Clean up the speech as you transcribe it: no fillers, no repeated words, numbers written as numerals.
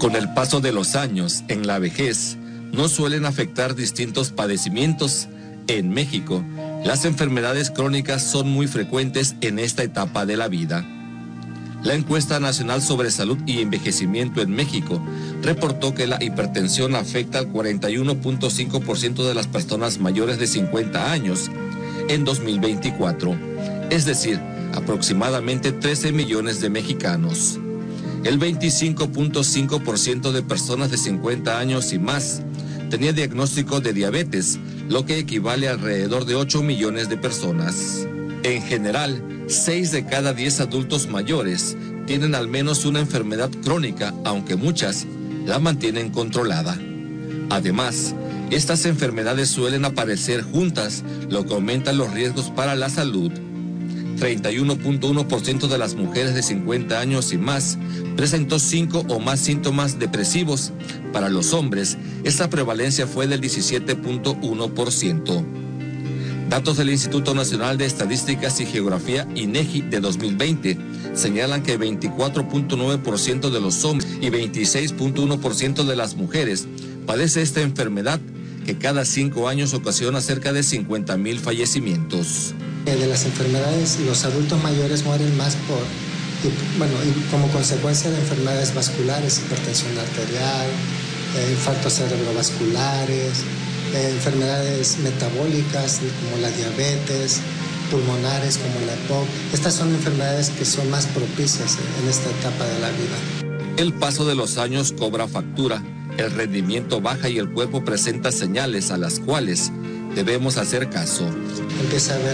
Con el paso de los años, en la vejez, nos suelen afectar distintos padecimientos. En México, las enfermedades crónicas son muy frecuentes en esta etapa de la vida. La encuesta nacional sobre salud y envejecimiento en México reportó que la hipertensión afecta al 41.5% de las personas mayores de 50 años en 2024, es decir, aproximadamente 13 millones de mexicanos. El 25.5% de personas de 50 años y más tenía diagnóstico de diabetes, lo que equivale a alrededor de 8 millones de personas. En general, 6 de cada 10 adultos mayores tienen al menos una enfermedad crónica, aunque muchas la mantienen controlada. Además, estas enfermedades suelen aparecer juntas, lo que aumenta los riesgos para la salud. 31.1% de las mujeres de 50 años y más presentó 5 o más síntomas depresivos. Para los hombres, esta prevalencia fue del 17.1%. Datos del Instituto Nacional de Estadísticas y Geografía, INEGI, de 2020, señalan que 24.9% de los hombres y 26.1% de las mujeres padece esta enfermedad, que cada 5 años ocasiona cerca de 50,000 fallecimientos. De las enfermedades, los adultos mayores mueren más y como consecuencia de enfermedades vasculares, hipertensión arterial, infartos cerebrovasculares, enfermedades metabólicas como la diabetes, pulmonares como la EPOC. Estas son enfermedades que son más propicias en esta etapa de la vida. El paso de los años cobra factura, el rendimiento baja y el cuerpo presenta señales a las cuales debemos hacer caso. Empieza a haber